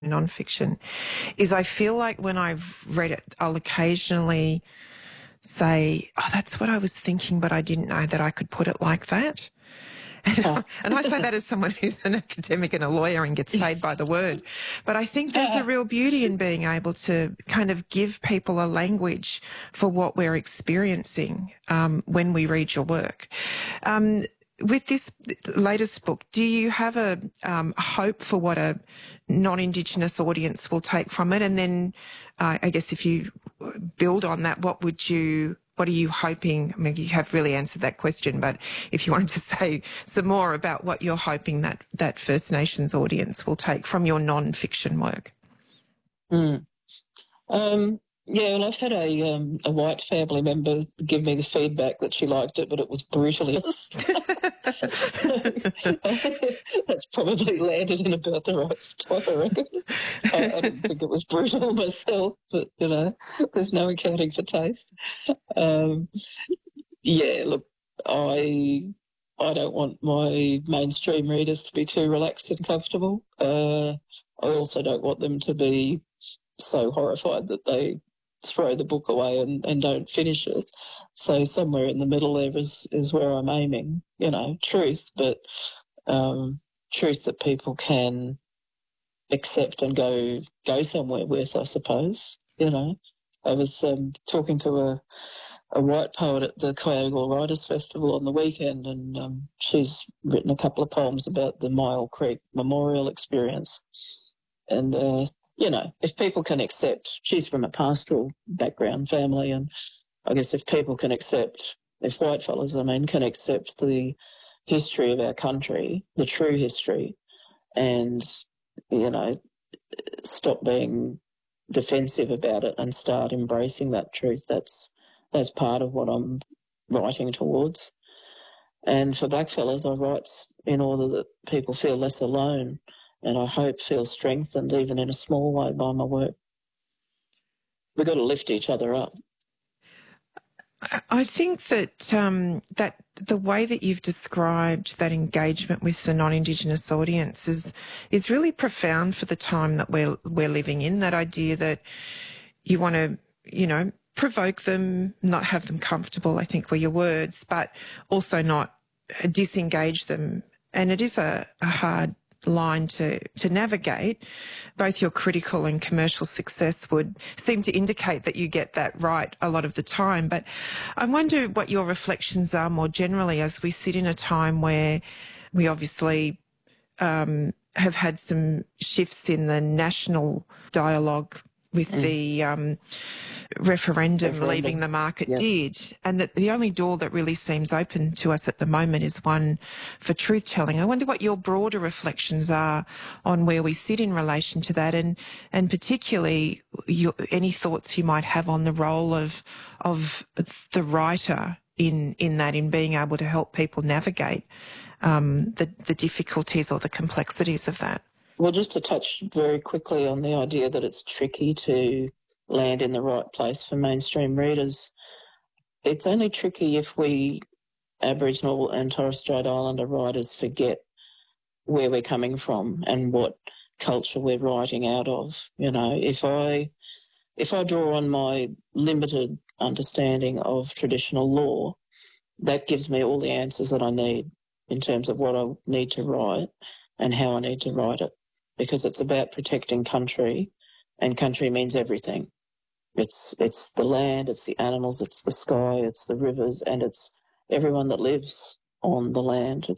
nonfiction is I feel like when I've read it, I'll occasionally say, oh, that's what I was thinking, but I didn't know that I could put it like that. And I say that as someone who's an academic and a lawyer and gets paid by the word. But I think there's a real beauty in being able to kind of give people a language for what we're experiencing when we read your work. With this latest book, do you have a hope for what a non-Indigenous audience will take from it? And then I guess if you build on that, what are you hoping? I mean, you have really answered that question, but if you wanted to say some more about what you're hoping that First Nations audience will take from your non-fiction work. Yeah, well, I've had a white family member give me the feedback that she liked it, but it was brutally honest. That's probably landed in about the right spot, I reckon. I didn't think it was brutal myself, but, you know, there's no accounting for taste. Yeah, look, I don't want my mainstream readers to be too relaxed and comfortable. I also don't want them to be so horrified that they throw the book away and don't finish it. So somewhere in the middle there is where I'm aiming, you know, truth, but truth that people can accept and go somewhere with, I suppose, you know. I was talking to a white poet at the Kyogle Writers Festival on the weekend, and she's written a couple of poems about the Myall Creek Memorial experience. And you know, if people can accept, she's from a pastoral background family, and I guess if people can accept, if white fellas, I mean, can accept the history of our country, the true history, and, you know, stop being defensive about it and start embracing that truth, that's part of what I'm writing towards. And for blackfellas, I write in order that people feel less alone, and I hope feel strengthened even in a small way by my work. We've got to lift each other up. I think that that the way that you've described that engagement with the non-Indigenous audience is really profound for the time that we're living in. That idea that you want to, you know, provoke them, not have them comfortable, I think were your words, but also not disengage them. And it is a hard line to navigate. Both your critical and commercial success would seem to indicate that you get that right a lot of the time. But I wonder what your reflections are more generally as we sit in a time where we obviously have had some shifts in the national dialogue with the referendum leaving the market did, and that the only door that really seems open to us at the moment is one for truth-telling. I wonder what your broader reflections are on where we sit in relation to that, and particularly any thoughts you might have on the role of the writer in being able to help people navigate the difficulties or the complexities of that. Well, just to touch very quickly on the idea that it's tricky to land in the right place for mainstream readers, it's only tricky if we Aboriginal and Torres Strait Islander writers forget where we're coming from and what culture we're writing out of. You know, if I draw on my limited understanding of traditional law, that gives me all the answers that I need in terms of what I need to write and how I need to write it, because it's about protecting country, and country means everything. It's the land, it's the animals, it's the sky, it's the rivers, and it's everyone that lives on the land.